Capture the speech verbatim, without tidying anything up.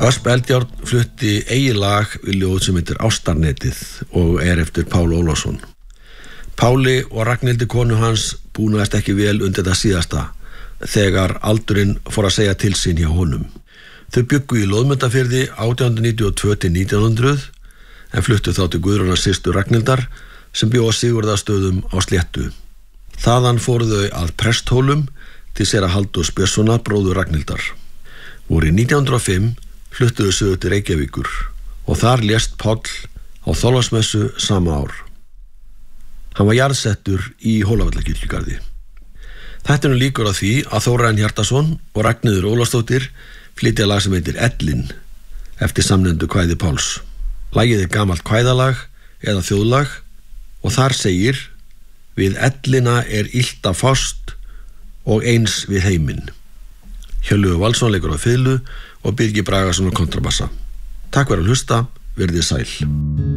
Ösp Eldjárn flutti eigið lag við ljóð sem heitir Ástarnetið og er eftir Pál Ólafsson. Páli og Ragnhildi konu hans búnaðist ekki vel undir þetta síðasta þegar aldurinn fór að segja til sín hjá honum. Þau bjuggu í Loðmundarfirði átján hundruð níutíu og tvö til nítján hundruð en fluttu þá til Guðrúnar systur Ragnhildar sem bjó á Sigurðarstöðum á Sléttu. Þaðan fóru þau að Presthólum til séra Halldórs Björnssonar bróður Ragnhildar. Vorið nítján hundruð og fimm fluttu þau suður til Reykjavíkur og þar lést Páll á Þorláksmessu sama ár. Hann var jarðsettur í Hólavallakirkjugarði. Þættinum líkur á því að Þórarinn Hjartarson og Ragnheiður Ólafsdóttir flytja lag sem heitir Ellin eftir samnefndu kvæði Páls. Lagið er gamalt kvæðalag eða þjóðlag og þar segir: Við ellina er illt að fást og eins við heiminn. Hjörleifur Valsson leikur á fiðlu og Birgir Bragason á kontrabassa. Takk fyrir að hlusta, verðið sæl.